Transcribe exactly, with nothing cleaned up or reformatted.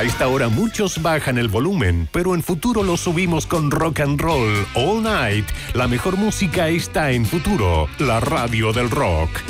A esta hora muchos bajan el volumen, pero en Futuro lo subimos con rock and roll all night. La mejor música está en Futuro, la radio del rock.